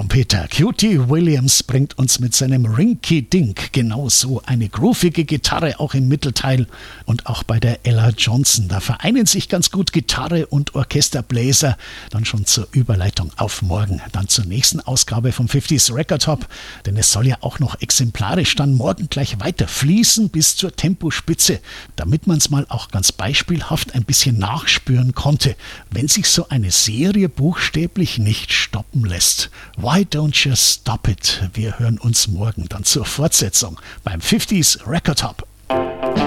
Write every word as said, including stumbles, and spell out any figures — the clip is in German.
Trompeter Cutie Williams bringt uns mit seinem Rinky-Dink genauso eine groovige Gitarre auch im Mittelteil und auch bei der Ella Johnson. Da vereinen sich ganz gut Gitarre und Orchesterbläser. Dann schon zur Überleitung auf morgen, dann zur nächsten Ausgabe vom fünfziger Record Hop, denn es soll ja auch noch exemplarisch dann morgen gleich weiter fließen bis zur Tempospitze, damit man es mal auch ganz beispielhaft ein bisschen nachspüren konnte, wenn sich so eine Serie buchstäblich nicht stoppen lässt. Why don't you stop it? Wir hören uns morgen dann zur Fortsetzung beim fünfziger Record Hop.